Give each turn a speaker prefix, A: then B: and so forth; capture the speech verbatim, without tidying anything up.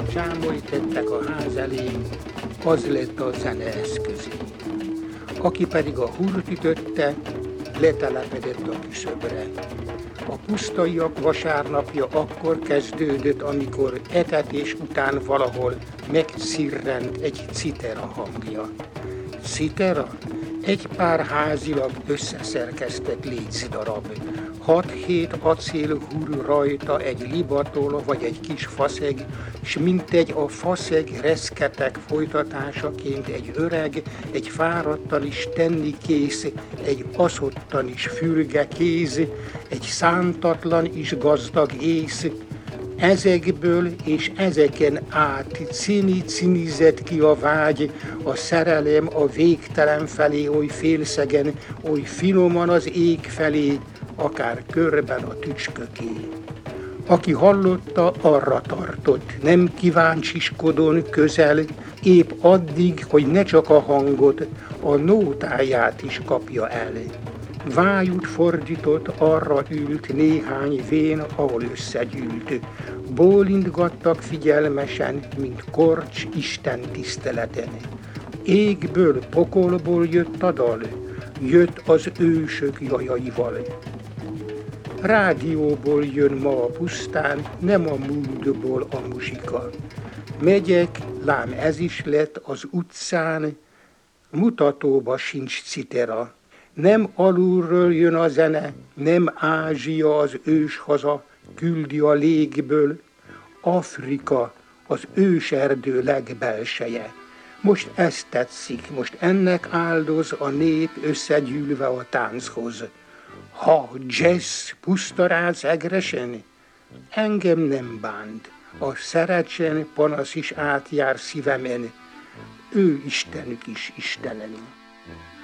A: Csámolyt tettek a ház elé, az lett a zene eszközé. Aki pedig a húrt ütötte, letelepedett a küszöbre. A pusztaiak vasárnapja akkor kezdődött, amikor etetés után valahol megszirrent egy citera hangja. Citera? Egy pár házilag összeszerkesztett lécdarab. Hat-hét acélhúr rajta, egy libatol vagy egy kis faszeg, s mintegy a faszeg reszketek folytatásaként egy öreg, egy fáradtan is tenni kész, egy aszottan is fürge kéz, egy szántatlan is gazdag ész. Ezekből és ezeken át cini-cinizett ki a vágy, a szerelem a végtelen felé, oly félszegen, oly finoman az ég felé, akár körben a tücsköké. Aki hallotta, arra tartott, nem kíváncsiskodon közel, épp addig, hogy ne csak a hangot, a nótáját is kapja el. Vájút fordított, arra ült néhány vén, ahol összegyűlt. Bólintgattak figyelmesen, mint korcs Isten tiszteleten. Égből, pokolból jött a dal, jött az ősök jajaival. Rádióból jön ma a pusztán, nem a múltból a muzsika. Megyek, lám ez is lett az utcán, mutatóba sincs citera. Nem alulról jön a zene, nem Ázsia az őshaza, küldi a légből, Afrika az őserdő legbelseje. Most ezt tetszik, most ennek áldoz a nép összegyűlve a tánchoz. Ha jazz pusztaráz egresen, engem nem bánt, a szerecsen panasz is átjár szívemen, ő Istenük is Istenem.